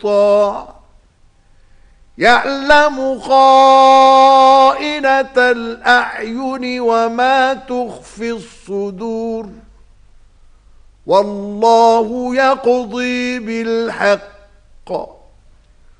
قطا يعلم خائنة الأعين وما تخفي الصدور والله يقضي بالحق